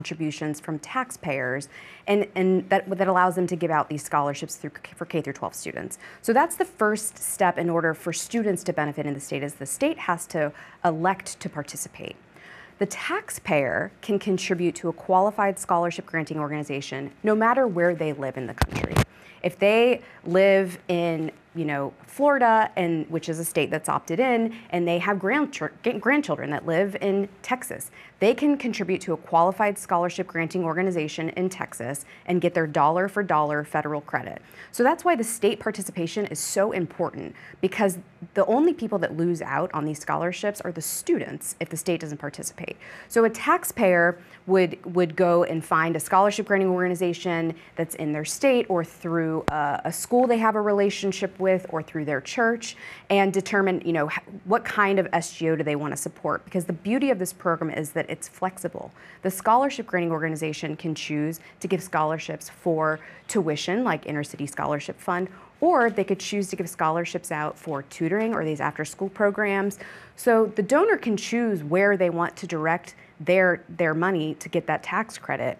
contributions from taxpayers, and that allows them to give out these scholarships for K through 12 students. So that's the first step in order for students to benefit in the state, is the state has to elect to participate. The taxpayer can contribute to a qualified scholarship granting organization no matter where they live in the country. If they live in, Florida, which is a state that's opted in, and they have grandchildren that live in Texas, they can contribute to a qualified scholarship granting organization in Texas and get their dollar for dollar federal credit. So that's why the state participation is so important, because the only people that lose out on these scholarships are the students if the state doesn't participate. So a taxpayer would go and find a scholarship granting organization that's in their state, or through a school they have a relationship with, or through their church, and determine what kind of SGO do they want to support. Because the beauty of this program is that it's flexible. The scholarship granting organization can choose to give scholarships for tuition, like Inner-City Scholarship Fund, or they could choose to give scholarships out for tutoring or these after-school programs. So the donor can choose where they want to direct their money to get that tax credit.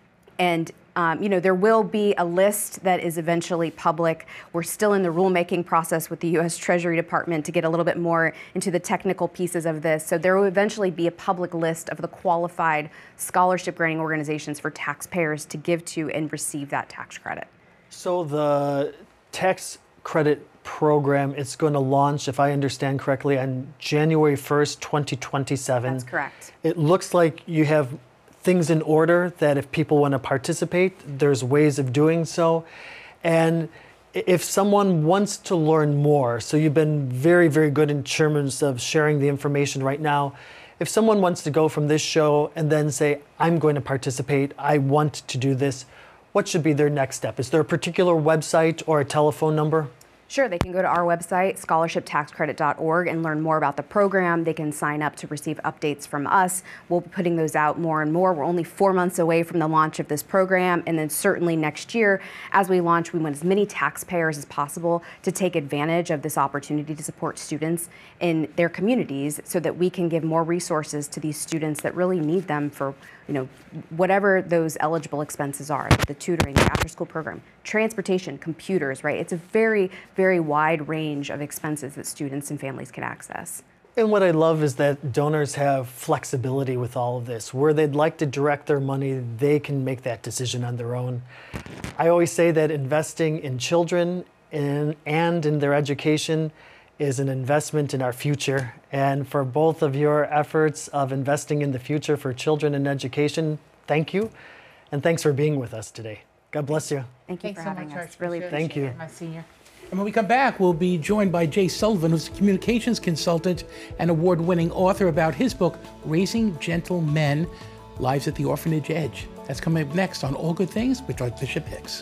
And there will be a list that is eventually public. We're still in the rulemaking process with the U.S. Treasury Department to get a little bit more into the technical pieces of this. So there will eventually be a public list of the qualified scholarship granting organizations for taxpayers to give to and receive that tax credit. So the tax credit program is going to launch, if I understand correctly, on January 1st, 2027. That's correct. It looks like you have things in order, that if people want to participate, there's ways of doing so. And if someone wants to learn more, so you've been very, very good in terms of sharing the information right now. If someone wants to go from this show and then say, I'm going to participate, I want to do this, what should be their next step? Is there a particular website or a telephone number? Sure, they can go to our website, scholarshiptaxcredit.org, and learn more about the program. They can sign up to receive updates from us. We'll be putting those out more and more. We're only 4 months away from the launch of this program, and then certainly next year, as we launch, we want as many taxpayers as possible to take advantage of this opportunity to support students in their communities, so that we can give more resources to these students that really need them for whatever those eligible expenses are, the tutoring, the after-school program, transportation, computers, right? It's a very, very wide range of expenses that students and families can access. And what I love is that donors have flexibility with all of this. Where they'd like to direct their money, they can make that decision on their own. I always say that investing in children and in their education is an investment in our future. And for both of your efforts of investing in the future for children and education, thank you. And thanks for being with us today. God bless you. Thank you for having us. Archbishop. Really appreciate Thank you. it. My senior. And when we come back, we'll be joined by Jay Sullivan, who's a communications consultant and award-winning author, about his book, Raising Gentle Men, Lives at the Orphanage Edge. That's coming up next on All Good Things with Archbishop Hicks.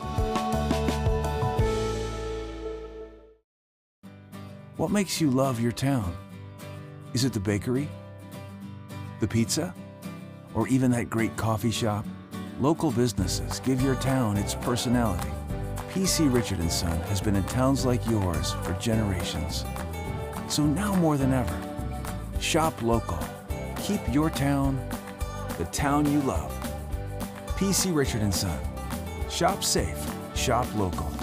What makes you love your town? Is it the bakery? The pizza? Or even that great coffee shop? Local businesses give your town its personality. P.C. Richard & Son has been in towns like yours for generations. So now more than ever, shop local. Keep your town, the town you love. P.C. Richard & Son. Shop safe, shop local.